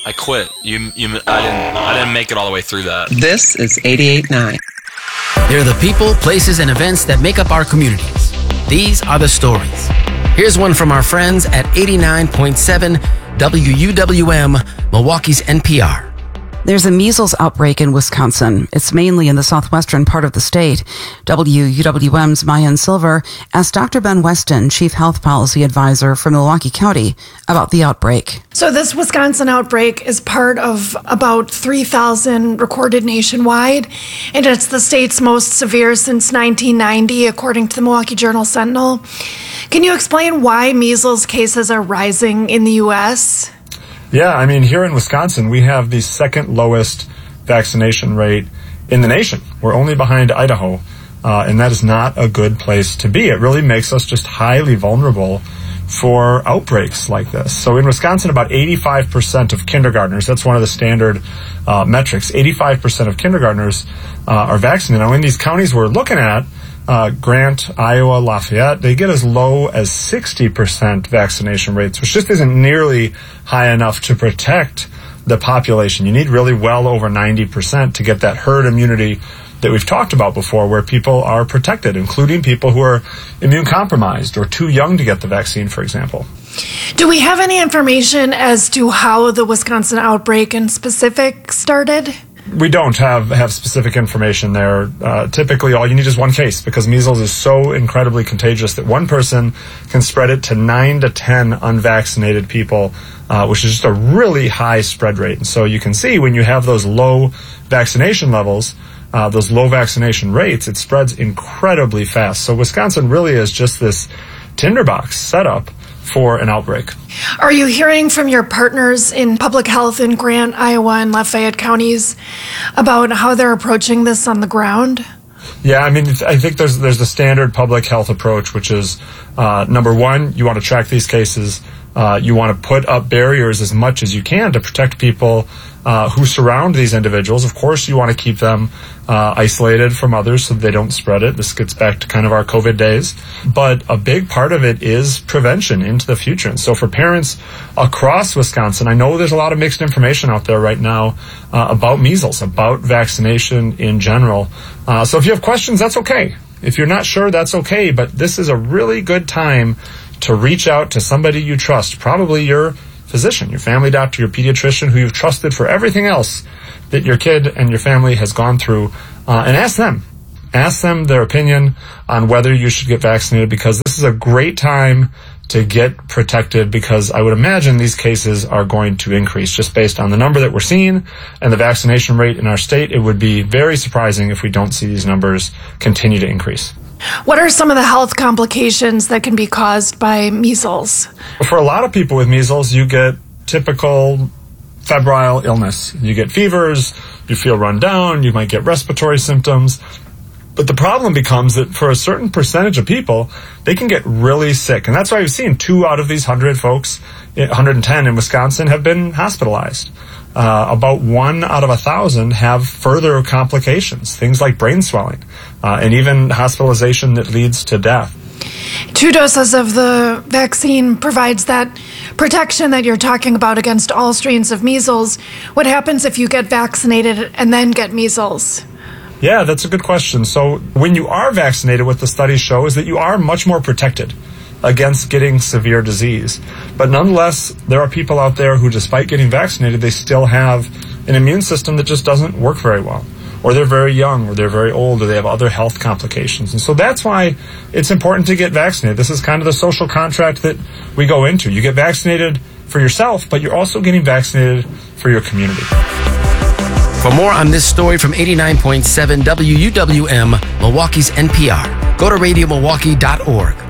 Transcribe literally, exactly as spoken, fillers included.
I quit. You, you, I didn't, I didn't make it all the way through that. This is eighty-eight point nine. They're the people, places, and events that make up our communities. These are the stories. Here's one from our friends at eighty-nine point seven W U W M, Milwaukee's N P R. There's a measles outbreak in Wisconsin. It's mainly in the southwestern part of the state. W U W M's Mayan Silver asked Doctor Ben Weston, Chief Health Policy Advisor for Milwaukee County, about the outbreak. So this Wisconsin outbreak is part of about three thousand recorded nationwide, and it's the state's most severe since nineteen ninety, according to the Milwaukee Journal Sentinel. Can you explain why measles cases are rising in the U S? Yeah, I mean, here in Wisconsin, we have the second lowest vaccination rate in the nation. We're only behind Idaho, uh, and that is not a good place to be. It really makes us just highly vulnerable for outbreaks like this. So in Wisconsin, about eighty-five percent of kindergartners, that's one of the standard uh, metrics, eighty-five percent of kindergartners uh, are vaccinated. Now, in these counties we're looking at, Uh, Grant, Iowa, Lafayette, they get as low as sixty percent vaccination rates, which just isn't nearly high enough to protect the population. You need really well over ninety percent to get that herd immunity that we've talked about before, where people are protected, including people who are immune compromised or too young to get the vaccine, for example. Do we have any information as to how the Wisconsin outbreak in specific started? We don't have, have specific information there. Uh, typically, all you need is one case, because measles is so incredibly contagious that one person can spread it to nine to ten unvaccinated people, uh, which is just a really high spread rate. And so you can see when you have those low vaccination levels, uh, those low vaccination rates, it spreads incredibly fast. So Wisconsin really is just this tinderbox setup for an outbreak. Are you hearing from your partners in public health in Grant, Iowa, and Lafayette counties about how they're approaching this on the ground? Yeah, I mean, it's, I think there's there's the standard public health approach, which is uh, number one, you want to track these cases. Uh, you want to put up barriers as much as you can to protect people uh, who surround these individuals. Of course, you want to keep them uh, isolated from others so they don't spread it. This gets back to kind of our COVID days. But a big part of it is prevention into the future. And so for parents across Wisconsin, I know there's a lot of mixed information out there right now uh, about measles, about vaccination in general. Uh, so if you have questions, that's okay. If you're not sure, that's okay. But this is a really good time to reach out to somebody you trust, probably your physician, your family doctor, your pediatrician, who you've trusted for everything else that your kid and your family has gone through, uh, and ask them. Ask them their opinion on whether you should get vaccinated, because this is a great time to get protected, because I would imagine these cases are going to increase just based on the number that we're seeing and the vaccination rate in our state. It would be very surprising if we don't see these numbers continue to increase. What are some of the health complications that can be caused by measles? For a lot of people with measles, you get typical febrile illness. You get fevers, you feel run down, you might get respiratory symptoms. But the problem becomes that for a certain percentage of people, they can get really sick. And that's why we've seen two out of these one hundred folks, one hundred ten in Wisconsin, have been hospitalized. Uh, about one out of a thousand have further complications, things like brain swelling, uh, and even hospitalization that leads to death. Two doses of the vaccine provides that protection that you're talking about against all strains of measles. What happens if you get vaccinated and then get measles? Yeah, that's a good question. So when you are vaccinated, what the studies show is that you are much more protected against getting severe disease. But nonetheless, there are people out there who, despite getting vaccinated, they still have an immune system that just doesn't work very well. Or they're very young, or they're very old, or they have other health complications. And so that's why it's important to get vaccinated. This is kind of the social contract that we go into. You get vaccinated for yourself, but you're also getting vaccinated for your community. For more on this story from eighty-nine point seven W U W M, Milwaukee's N P R, go to radio milwaukee dot org.